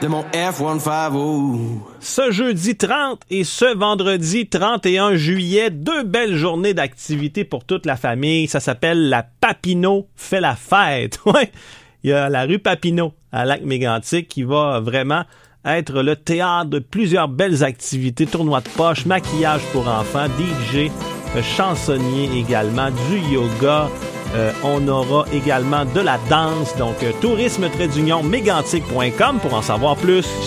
de mon F-150. Ce jeudi 30 et ce vendredi 31 juillet, 2 belles journées d'activité pour toute la famille. Ça s'appelle la Papineau fait la fête. Ouais, il y a la rue Papineau à Lac-Mégantic qui va vraiment être le théâtre de plusieurs belles activités, tournois de poche, maquillage pour enfants, DJ, chansonnier également, du yoga. On aura également de la danse. Donc, tourisme-mégantic.com pour en savoir plus.